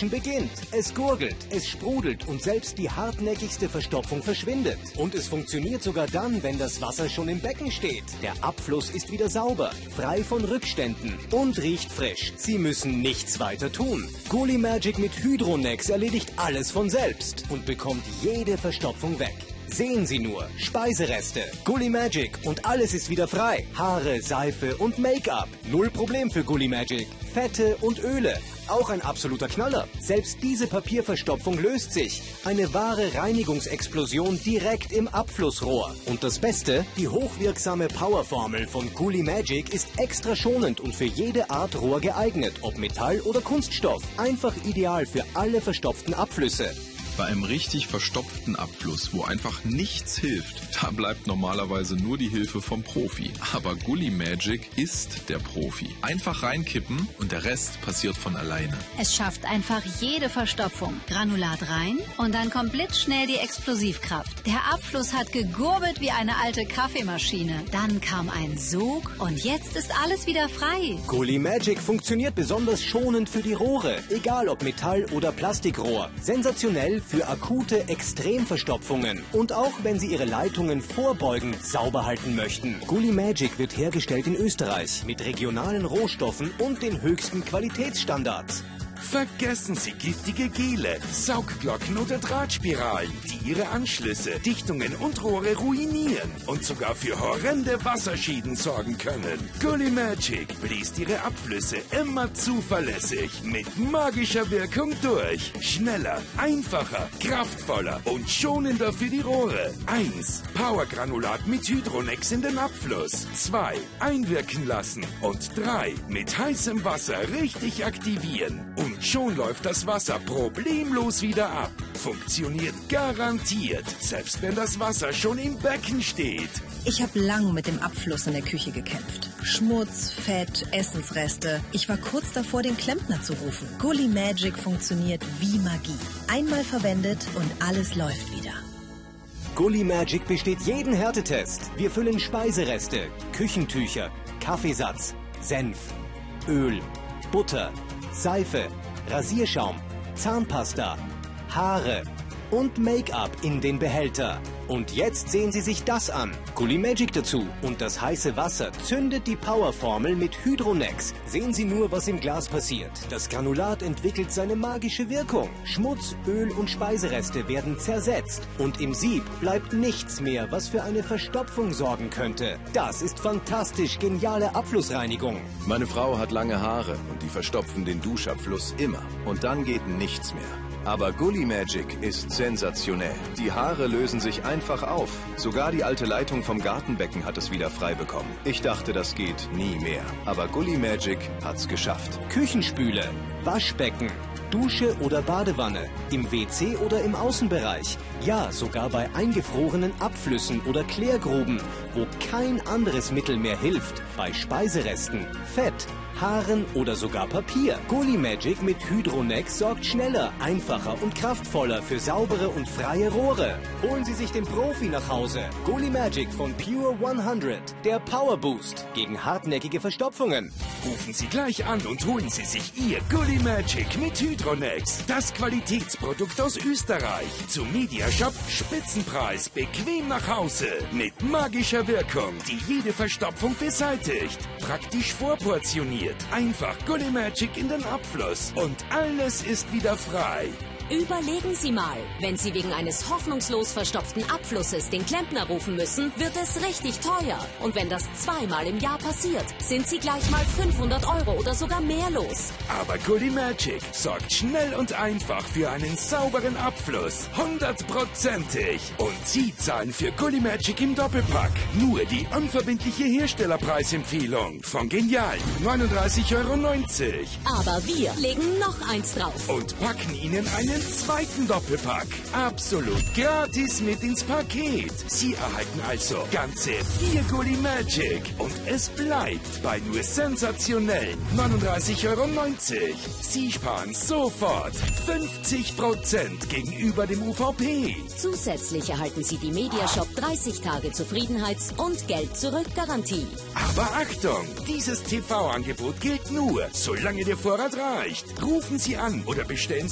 Abwischen beginnt. Es gurgelt, es sprudelt und selbst die hartnäckigste Verstopfung verschwindet. Und es funktioniert sogar dann, wenn das Wasser schon im Becken steht. Der Abfluss ist wieder sauber, frei von Rückständen und riecht frisch. Sie müssen nichts weiter tun. Gulli Magic mit Hydronex erledigt alles von selbst und bekommt jede Verstopfung weg. Sehen Sie nur, Speisereste, Gulli Magic und alles ist wieder frei. Haare, Seife und Make-up. Null Problem für Gulli Magic. Fette und Öle. Auch ein absoluter Knaller. Selbst diese Papierverstopfung löst sich. Eine wahre Reinigungsexplosion direkt im Abflussrohr. Und das Beste, die hochwirksame Powerformel von Gulli Magic ist extra schonend und für jede Art Rohr geeignet, ob Metall oder Kunststoff. Einfach ideal für alle verstopften Abflüsse. Bei einem richtig verstopften Abfluss, wo einfach nichts hilft, da bleibt normalerweise nur die Hilfe vom Profi. Aber Gulli Magic ist der Profi. Einfach reinkippen und der Rest passiert von alleine. Es schafft einfach jede Verstopfung. Granulat rein und dann kommt blitzschnell die Explosivkraft. Der Abfluss hat gegurgelt wie eine alte Kaffeemaschine. Dann kam ein Sog und jetzt ist alles wieder frei. Gulli Magic funktioniert besonders schonend für die Rohre, egal ob Metall- oder Plastikrohr. Sensationell für akute Extremverstopfungen und auch wenn Sie Ihre Leitungen vorbeugend sauber halten möchten. Gulli Magic wird hergestellt in Österreich mit regionalen Rohstoffen und den höchsten Qualitätsstandards. Vergessen Sie giftige Gele, Saugglocken oder Drahtspiralen, die Ihre Anschlüsse, Dichtungen und Rohre ruinieren und sogar für horrende Wasserschäden sorgen können. Gulli Magic bläst Ihre Abflüsse immer zuverlässig mit magischer Wirkung durch. Schneller, einfacher, kraftvoller und schonender für die Rohre. 1. Powergranulat mit Hydronex in den Abfluss. 2. Einwirken lassen. Und 3. Mit heißem Wasser richtig aktivieren. Und schon läuft das Wasser problemlos wieder ab. Funktioniert garantiert, selbst wenn das Wasser schon im Becken steht. Ich habe lang mit dem Abfluss in der Küche gekämpft. Schmutz, Fett, Essensreste. Ich war kurz davor, den Klempner zu rufen. Gulli Magic funktioniert wie Magie. Einmal verwendet und alles läuft wieder. Gulli Magic besteht jeden Härtetest. Wir füllen Speisereste, Küchentücher, Kaffeesatz, Senf, Öl, Butter, Seife, Rasierschaum, Zahnpasta, Haare und Make-up in den Behälter. Und jetzt sehen Sie sich das an. Gulli Magic dazu. Und das heiße Wasser zündet die Powerformel mit Hydronex. Sehen Sie nur, was im Glas passiert. Das Granulat entwickelt seine magische Wirkung. Schmutz, Öl und Speisereste werden zersetzt. Und im Sieb bleibt nichts mehr, was für eine Verstopfung sorgen könnte. Das ist fantastisch geniale Abflussreinigung. Meine Frau hat lange Haare und die verstopfen den Duschabfluss immer. Und dann geht nichts mehr. Aber Gulli Magic ist sensationell. Die Haare lösen sich einfach auf. Sogar die alte Leitung vom Gartenbecken hat es wieder frei bekommen. Ich dachte, das geht nie mehr. Aber Gulli Magic hat's geschafft. Küchenspüle, Waschbecken, Dusche oder Badewanne, im WC oder im Außenbereich. Ja, sogar bei eingefrorenen Abflüssen oder Klärgruben, wo kein anderes Mittel mehr hilft. Bei Speiseresten, Fett, Haaren oder sogar Papier. Gulli Magic mit Hydronex sorgt schneller, einfacher und kraftvoller für saubere und freie Rohre. Holen Sie sich den Profi nach Hause. Gulli Magic von Pure 100, der Power Boost gegen hartnäckige Verstopfungen. Rufen Sie gleich an und holen Sie sich Ihr Gulli Magic mit Hydronex. Das Qualitätsprodukt aus Österreich. Zum Mediashop Spitzenpreis, bequem nach Hause. Mit magischer Wirkung, die jede Verstopfung beseitigt. Praktisch vorportioniert. Einfach Gulli Magic in den Abfluss und alles ist wieder frei. Überlegen Sie mal, wenn Sie wegen eines hoffnungslos verstopften Abflusses den Klempner rufen müssen, wird es richtig teuer. Und wenn das zweimal im Jahr passiert, sind Sie gleich mal 500 € oder sogar mehr los. Aber Gulli Magic sorgt schnell und einfach für einen sauberen Abfluss. 100%ig. Und Sie zahlen für Gulli Magic im Doppelpack nur die unverbindliche Herstellerpreisempfehlung von genialen 39,90 €. Aber wir legen noch eins drauf. Und packen Ihnen einen zweiten Doppelpack. Absolut gratis mit ins Paket. Sie erhalten also ganze 4 Gulli Magic. Und es bleibt bei nur sensationellen 39,90 €. Sie sparen sofort 50% gegenüber dem UVP. Zusätzlich erhalten Sie die Mediashop 30 Tage Zufriedenheits- und Geld-Zurück-Garantie. Aber Achtung, dieses TV-Angebot gilt nur, solange der Vorrat reicht. Rufen Sie an oder bestellen